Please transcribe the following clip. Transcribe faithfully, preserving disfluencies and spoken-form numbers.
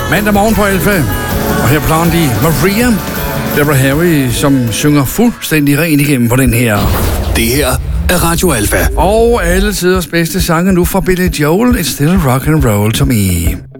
Mandag morgen på Alfa. Og her planer de Maria, Deborah Harry, som synger fuldstændig rent igennem på den her. Det her er Radio Alfa. Og alle tiders bedste sange nu fra Billy Joel. It's still rock and roll to me.